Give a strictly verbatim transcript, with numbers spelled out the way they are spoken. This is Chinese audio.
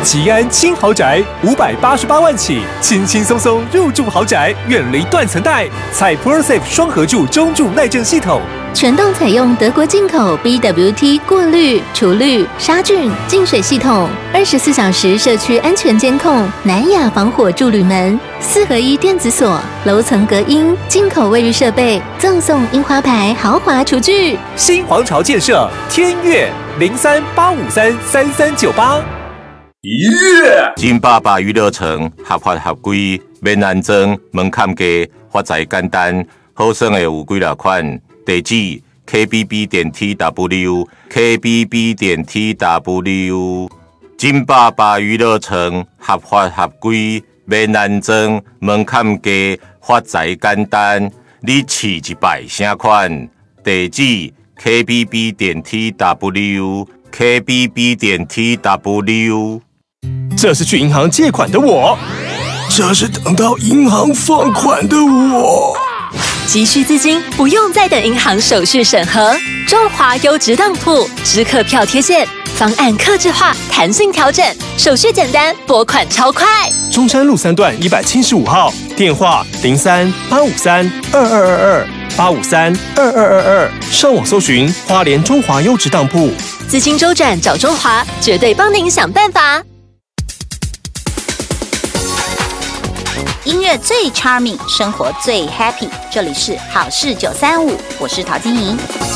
吉安轻豪宅五百八十八万起，轻轻松松入住豪宅，远离断层带。采 ProSafe 双合柱中柱耐震系统， 全栋采用德国进口 B W T 过滤、除氯、杀菌、净水系统，二十四小时社区安全监控，南亚防火助铝门，四合一电子锁，楼层隔音，进口卫浴设备，赠送樱花牌豪华厨具。 新皇朝建设天悦零三八五三三三九八。 耶！金爸爸娱乐城合法合规，免安装，门槛低，发财简单，好耍的有几落款。地址 K B B 点 T W K B B 点 T W。金爸爸娱乐城合法合规，免安装，门槛低，发财简单。你试一摆啥款？地址 K B B 点 T W K B B 点 T W。 这是去银行借款的我， 这是等到银行放款的我。 急需资金不用再等银行手续审核，中华优质当铺直客票贴现，方案客制化，弹性调整，手续简单，拨款超快。 中山路三段一百七十五号，电话零三八五三二二二二八五三二二二二，上网搜寻花莲中华优质当铺。 资金周转找中华，绝对帮您想办法。 音乐最 charming， 生活最 happy， 这里是好事九三五，我是陶晶莹。